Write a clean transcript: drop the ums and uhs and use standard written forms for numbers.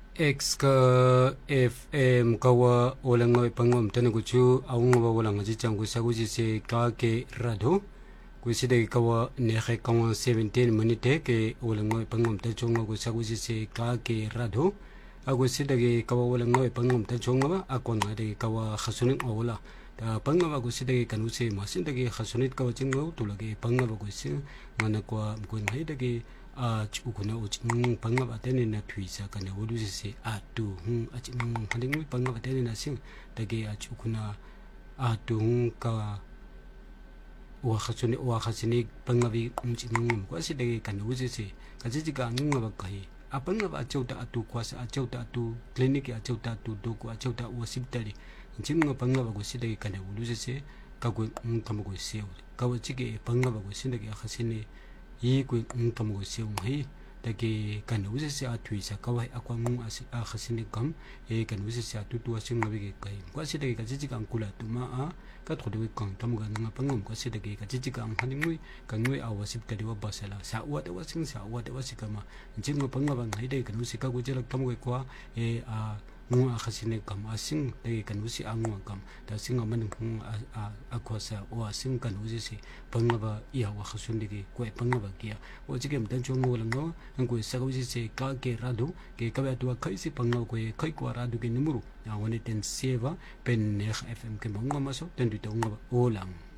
X ka FM kawa walang nga ipangom tanaguchu awang nga walang nga jijang gusaguji se kake rado gusida kawa nehe kawa 17 minute ke walang nga ipangom tachonga gusaguji se kake rado agusida ke kawa walang nga ipangom tachonga ba akon nga de kawa khasunin awala ta pangaba gusida ke kanuse masinda ke khasunit kawa chingo tulage pangaba gusin ngana kwa mkun haida ke ukuna uching pangaba tene na tuisa kana wodu se atu aching handing pangaba tene na sing dage ukuna atu ka wa khasini pangabi uching kwasi dage kana wusi se kajiji ka ngaba kai apangaba achauta atu kwasa achauta atu clinic achauta atu doku achauta wasibtali chimnga pangaba go sidage kana wodu se kago kamago se kawachige pangaba go sidage khasini 이 감고 세움이 되게 간 우세세 아투이사 가와이 아광무 아시 아하시니감 에 간 우세세 아투투와 생각이 거의 과시되게 가지지가 않고라 두마 가 도도이 강 담가 나 방금 과시되게 가지지가 않하는무 강무이 아와십다리와 바살라 사와데와 생사와데와 시가마 지금 방가방 하이데 간 우세 가고 제락 담고 있고 에아 ngu akhasine kam asing dagi kan usi angu kam da singa man akwasa o asing kan usi si pangaba iya wa khasundigi ko pangaba kia o jigem dan chongo lango ngu sagausi se ka ke radu ke ka tu khaisi pangaba ko khai ko radu ke numuru ya woni ten seva pen fm ke mangama so ten du tonga olang